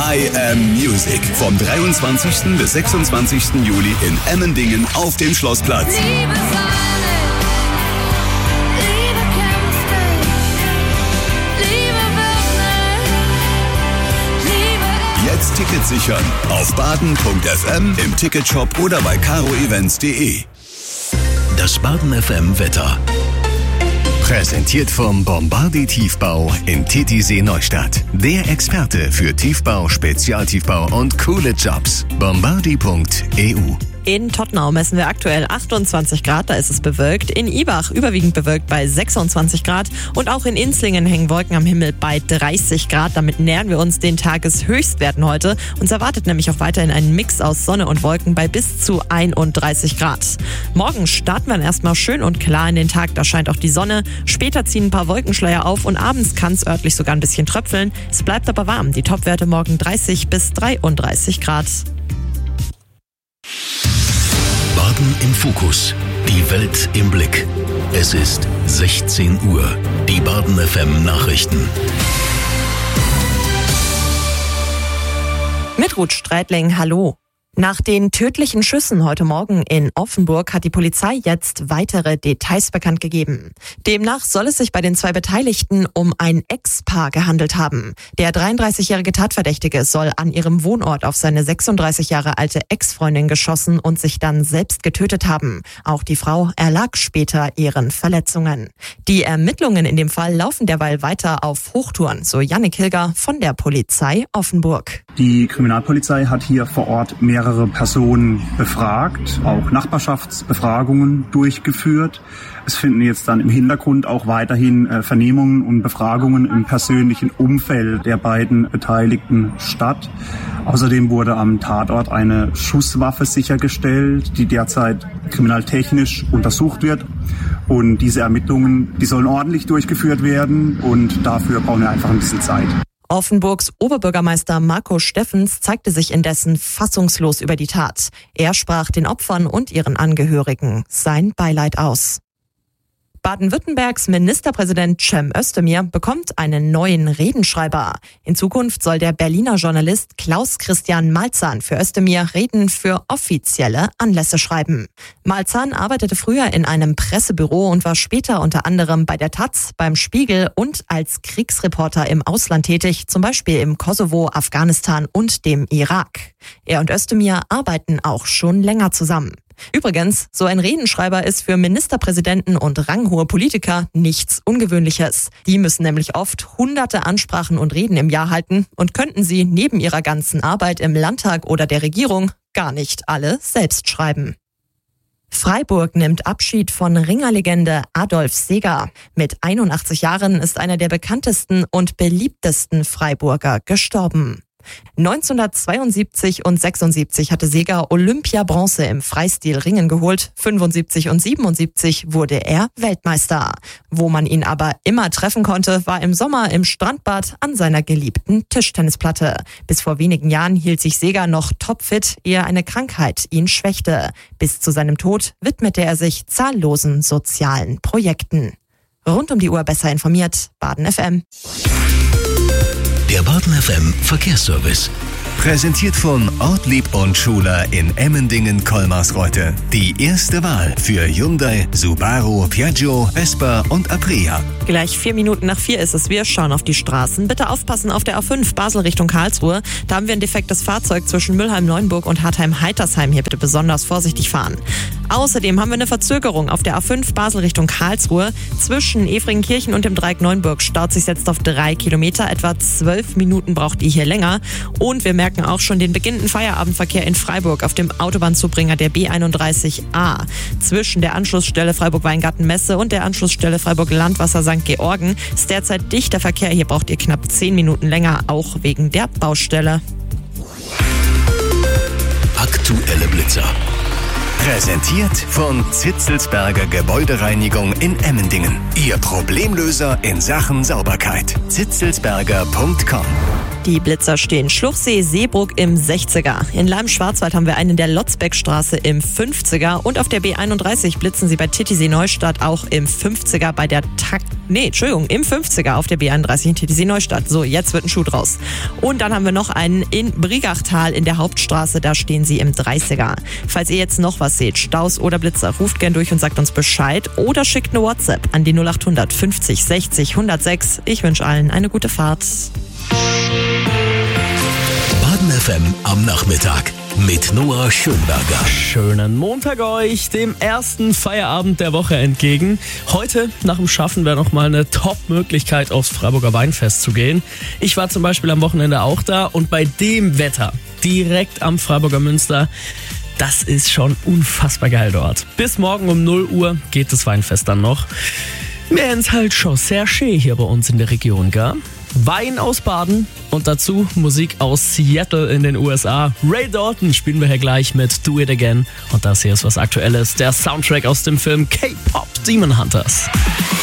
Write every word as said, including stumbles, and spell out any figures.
I Am Music. Vom dreiundzwanzigsten bis sechsundzwanzigsten Juli in Emmendingen auf dem Schlossplatz. Liebe Sonne, Liebe kämpfte, Liebe wird Liebe. Jetzt Tickets sichern auf baden punkt f m, im Ticketshop oder bei caro events punkt de. Das Baden F M Wetter. Präsentiert vom Bombardier Tiefbau in Titisee Neustadt. Der Experte für Tiefbau, Spezialtiefbau und coole Jobs. bombardier punkt e u. In Tottenau messen wir aktuell achtundzwanzig Grad, da ist es bewölkt. In Ibach überwiegend bewölkt bei sechsundzwanzig Grad. Und auch in Inzlingen hängen Wolken am Himmel bei dreißig Grad. Damit nähern wir uns den Tageshöchstwerten heute. Uns erwartet nämlich auch weiterhin ein Mix aus Sonne und Wolken bei bis zu einunddreißig Grad. Morgen starten wir dann erstmal schön und klar in den Tag. Da scheint auch die Sonne. Später ziehen ein paar Wolkenschleier auf und abends kann es örtlich sogar ein bisschen tröpfeln. Es bleibt aber warm. Die Topwerte morgen dreißig bis dreiunddreißig Grad. Baden im Fokus. Die Welt im Blick. Es ist sechzehn Uhr. Die Baden F M Nachrichten. Mit Ruth Streitling, hallo. Nach den tödlichen Schüssen heute Morgen in Offenburg hat die Polizei jetzt weitere Details bekannt gegeben. Demnach soll es sich bei den zwei Beteiligten um ein Ex-Paar gehandelt haben. Der dreiunddreißigjährige Tatverdächtige soll an ihrem Wohnort auf seine sechsunddreißig Jahre alte Ex-Freundin geschossen und sich dann selbst getötet haben. Auch die Frau erlag später ihren Verletzungen. Die Ermittlungen in dem Fall laufen derweil weiter auf Hochtouren, so Jannik Hilger von der Polizei Offenburg. Die Kriminalpolizei hat hier vor Ort mehrere Personen befragt, auch Nachbarschaftsbefragungen durchgeführt. Es finden jetzt dann im Hintergrund auch weiterhin äh, Vernehmungen und Befragungen im persönlichen Umfeld der beiden Beteiligten statt. Außerdem wurde am Tatort eine Schusswaffe sichergestellt, die derzeit kriminaltechnisch untersucht wird. Und diese Ermittlungen, die sollen ordentlich durchgeführt werden und dafür brauchen wir einfach ein bisschen Zeit. Offenburgs Oberbürgermeister Marco Steffens zeigte sich indessen fassungslos über die Tat. Er sprach den Opfern und ihren Angehörigen sein Beileid aus. Baden-Württembergs Ministerpräsident Cem Özdemir bekommt einen neuen Redenschreiber. In Zukunft soll der Berliner Journalist Klaus-Christian Malzahn für Özdemir Reden für offizielle Anlässe schreiben. Malzahn arbeitete früher in einem Pressebüro und war später unter anderem bei der Taz, beim Spiegel und als Kriegsreporter im Ausland tätig, zum Beispiel im Kosovo, Afghanistan und dem Irak. Er und Özdemir arbeiten auch schon länger zusammen. Übrigens, so ein Redenschreiber ist für Ministerpräsidenten und ranghohe Politiker nichts Ungewöhnliches. Die müssen nämlich oft hunderte Ansprachen und Reden im Jahr halten und könnten sie neben ihrer ganzen Arbeit im Landtag oder der Regierung gar nicht alle selbst schreiben. Freiburg nimmt Abschied von Ringerlegende Adolf Seeger. Mit einundachtzig Jahren ist einer der bekanntesten und beliebtesten Freiburger gestorben. neunzehnhundertzweiundsiebzig und sechsundsiebzig hatte Seeger Olympiabronze im Freistil-Ringen geholt. fünfundsiebzig und siebenundsiebzig wurde er Weltmeister. Wo man ihn aber immer treffen konnte, war im Sommer im Strandbad an seiner geliebten Tischtennisplatte. Bis vor wenigen Jahren hielt sich Seeger noch topfit, ehe eine Krankheit ihn schwächte. Bis zu seinem Tod widmete er sich zahllosen sozialen Projekten. Rund um die Uhr besser informiert, Baden F M. Der Baden F M Verkehrsservice. Präsentiert von Ortlieb und Schuler in Emmendingen-Kolmarsreuth. Die erste Wahl für Hyundai, Subaru, Piaggio, Vespa und Aprilia. Gleich vier Minuten nach vier ist es. Wir schauen auf die Straßen. Bitte aufpassen auf der A fünf Basel Richtung Karlsruhe. Da haben wir ein defektes Fahrzeug zwischen Mülheim-Neuenburg und Hartheim-Heitersheim. Hier bitte besonders vorsichtig fahren. Außerdem haben wir eine Verzögerung auf der A fünf Basel Richtung Karlsruhe. Zwischen Efringenkirchen und dem Dreieck Neuenburg staut sich jetzt auf drei Kilometer. Etwa zwölf Minuten braucht ihr hier länger. Und wir merken auch schon den beginnenden Feierabendverkehr in Freiburg auf dem Autobahnzubringer der B einunddreißig a. Zwischen der Anschlussstelle Freiburg-Weingarten-Messe und der Anschlussstelle Freiburg-Landwasser Sankt Georgen ist derzeit dichter Verkehr. Hier braucht ihr knapp zehn Minuten länger, auch wegen der Baustelle. Aktuelle Blitzer. Präsentiert von Zitzelsberger Gebäudereinigung in Emmendingen. Ihr Problemlöser in Sachen Sauberkeit. zitzelsberger punkt com. Die Blitzer stehen Schluchsee, Seebrugg im sechziger. In Leim-Schwarzwald haben wir einen in der Lotzbeckstraße im fünfziger. Und auf der B einunddreißig blitzen sie bei Titisee-Neustadt auch im fünfziger bei der Takt... Nee, Entschuldigung, im fünfziger auf der B einunddreißig in Titisee-Neustadt. So, jetzt wird ein Schuh draus. Und dann haben wir noch einen in Brigachtal in der Hauptstraße. Da stehen sie im dreißiger. Falls ihr jetzt noch was seht, Staus oder Blitzer, ruft gern durch und sagt uns Bescheid oder schickt eine WhatsApp an die null acht hundert fünfzig sechzig hundertsechs. Ich wünsche allen eine gute Fahrt. Baden F M am Nachmittag mit Noah Schönberger. Schönen Montag euch, dem ersten Feierabend der Woche entgegen. Heute nach dem Schaffen wäre noch mal eine Top-Möglichkeit, aufs Freiburger Weinfest zu gehen. Ich war zum Beispiel am Wochenende auch da und bei dem Wetter direkt am Freiburger Münster, das ist schon unfassbar geil dort. Bis morgen um null Uhr geht das Weinfest dann noch. Wir haben es halt schon sehr schön hier bei uns in der Region, gell? Wein aus Baden und dazu Musik aus Seattle in den U S A. Ray Dalton spielen wir hier gleich mit Do It Again. Und das hier ist was Aktuelles, der Soundtrack aus dem Film K-Pop Demon Hunters.